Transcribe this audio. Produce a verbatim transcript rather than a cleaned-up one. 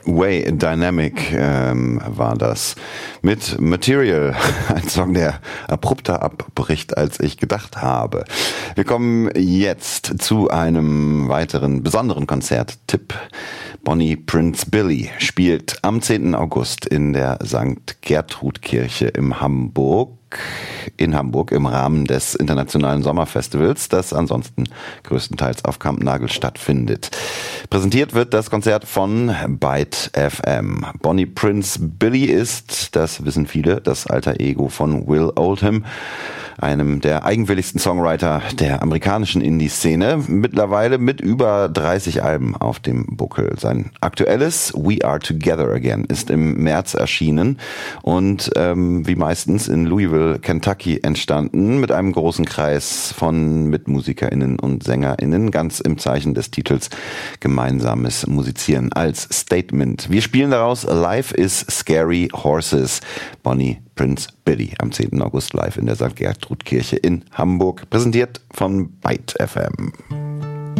Way Dynamic ähm, war das. Mit Material, ein Song, der abrupter abbricht, als ich gedacht habe. Wir kommen jetzt zu einem weiteren besonderen Konzerttipp. Bonnie Prince Billy spielt am zehnten August in der Sankt Gertrud Kirche in Hamburg. in Hamburg im Rahmen des Internationalen Sommerfestivals, das ansonsten größtenteils auf Kampnagel stattfindet. Präsentiert wird das Konzert von Byte F M. Bonnie Prince Billy ist, das wissen viele, das alter Ego von Will Oldham, einem der eigenwilligsten Songwriter der amerikanischen Indie-Szene, mittlerweile mit über dreißig Alben auf dem Buckel. Sein aktuelles We Are Together Again ist im März erschienen und ähm, wie meistens in Louisville, Kentucky entstanden, mit einem großen Kreis von MitmusikerInnen und SängerInnen, ganz im Zeichen des Titels gemeinsames Musizieren als Statement. Wir spielen daraus Life is Scary Horses, Bonnie Prince Billy am zehnten August live in der Sankt Gertrud Kirche in Hamburg, präsentiert von Byte F M.